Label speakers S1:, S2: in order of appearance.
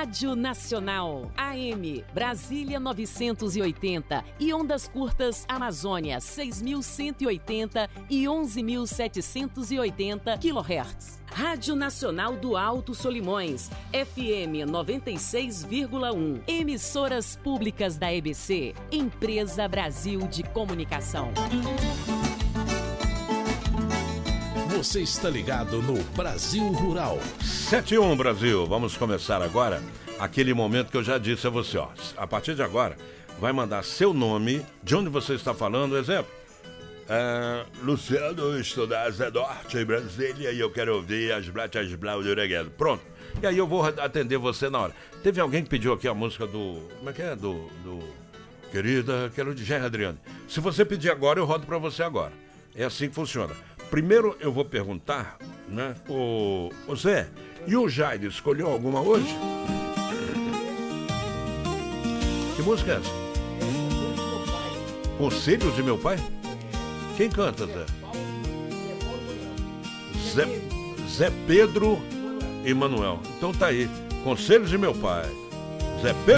S1: Rádio Nacional, AM, Brasília 980 e ondas curtas Amazônia 6.180 e 11.780 kHz. Rádio Nacional do Alto Solimões, FM 96,1. Emissoras públicas da EBC, Empresa Brasil de Comunicação.
S2: Você está ligado no Brasil Rural.
S3: 7-1 Brasil, vamos começar agora aquele momento que eu já disse a você, ó. A partir de agora, vai mandar seu nome, de onde você está falando, exemplo. Luciano, estou da Asa Norte, em Brasília, e eu quero ouvir as Blatas Blau de Oreguedo. Pronto. E aí eu vou atender você na hora. Teve alguém que pediu aqui a música do... Como é que é? Do Querida, quero de Jean Adriane. Se você pedir agora, eu rodo pra você agora. É assim que funciona. Primeiro eu vou perguntar, né? O Zé, e o Jair escolheu alguma hoje? Que música é essa? Conselhos de Meu Pai? Quem canta, Zé? Zé Pedro e Manuel. Então tá aí. Conselhos de Meu Pai. Zé Pedro.